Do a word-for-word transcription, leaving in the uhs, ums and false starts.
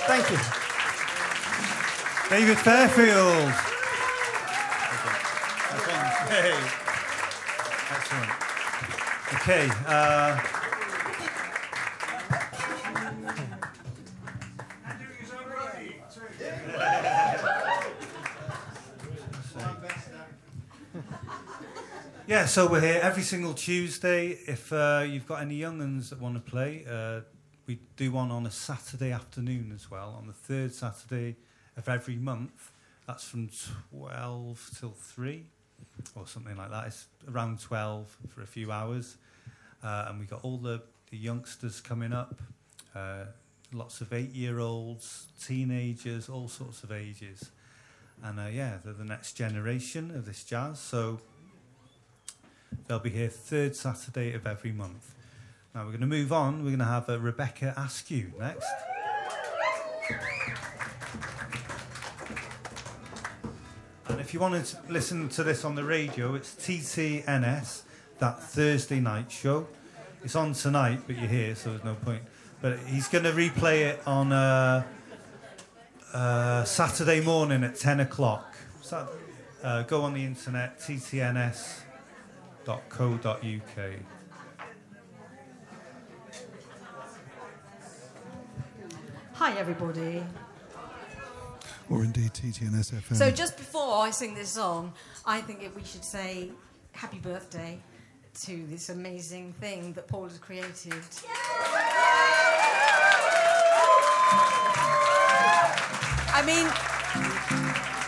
Thank you. David Fairfield. Okay. Excellent. Okay. Uh, Yeah, so we're here every single Tuesday. If uh, you've got any young uns that want to play, uh, we do one on a Saturday afternoon as well, on the third Saturday of every month. That's from twelve till three, or something like that. It's around twelve for a few hours. Uh, and we've got all the, the youngsters coming up, uh, lots of eight-year-olds, teenagers, all sorts of ages. And uh, yeah, they're the next generation of this jazz, so they'll be here third Saturday of every month. Now we're going to move on. We're going to have uh, Rebecca Askew next. And if you want to listen to this on the radio, it's T T N S, that Thursday night show. It's on tonight, but you're here, so there's no point. But he's going to replay it on uh, uh, Saturday morning at ten o'clock. So, uh, go on the internet, T T N S dot co dot U K. Hi, everybody. Or indeed T T N S F M. So just before I sing this song, I think that we should say happy birthday to this amazing thing that Paul has created. I mean,